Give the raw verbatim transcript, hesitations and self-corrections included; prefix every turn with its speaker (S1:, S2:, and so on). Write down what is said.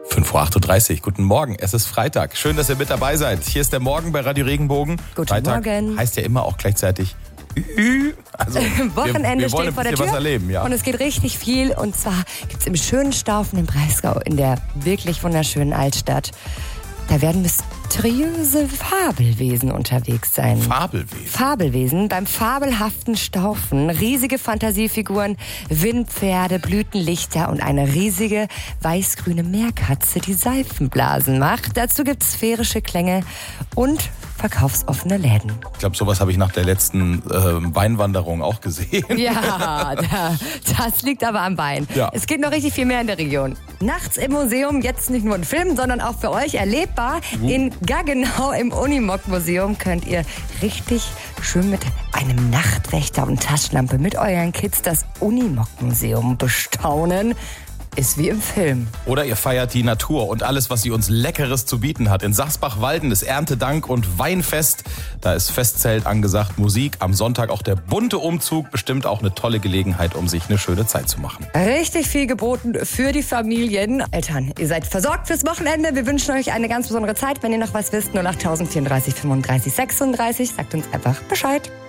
S1: fünf Uhr achtunddreißig, guten Morgen, es ist Freitag. Schön, dass ihr mit dabei seid. Hier ist der Morgen bei Radio Regenbogen.
S2: Guten
S1: Freitag
S2: Morgen.
S1: Heißt ja immer auch gleichzeitig also,
S2: Wochenende
S1: wir, wir
S2: steht vor der
S1: was
S2: Tür
S1: erleben, ja.
S2: und es geht richtig viel. Und zwar gibt es im schönen Staufen im Breisgau in der wirklich wunderschönen Altstadt. Da werden mysteriöse Fabelwesen unterwegs sein.
S1: Fabelwesen?
S2: Fabelwesen beim fabelhaften Staufen. Riesige Fantasiefiguren, Windpferde, Blütenlichter und eine riesige weiß-grüne Meerkatze, die Seifenblasen macht. Dazu gibt es sphärische Klänge und verkaufsoffene Läden.
S1: Ich glaube, sowas habe ich nach der letzten äh, Weinwanderung auch gesehen.
S2: Ja, da, das liegt aber am Bein.
S1: Ja.
S2: Es geht noch richtig viel mehr in der Region. Nachts im Museum, jetzt nicht nur ein Film, sondern auch für euch erlebbar. Mhm. In Gaggenau im Unimog-Museum könnt ihr richtig schön mit einem Nachtwächter und Taschenlampe mit euren Kids das Unimog-Museum bestaunen. Ist wie im Film.
S1: Oder ihr feiert die Natur und alles, was sie uns Leckeres zu bieten hat. In Sachsbach-Walden ist Erntedank und Weinfest. Da ist Festzelt angesagt, Musik. Am Sonntag auch der bunte Umzug. Bestimmt auch eine tolle Gelegenheit, um sich eine schöne Zeit zu machen.
S2: Richtig viel geboten für die Familien. Eltern, ihr seid versorgt fürs Wochenende. Wir wünschen euch eine ganz besondere Zeit. Wenn ihr noch was wisst, null acht vierunddreißig fünfunddreißig sechsunddreißig. Sagt uns einfach Bescheid.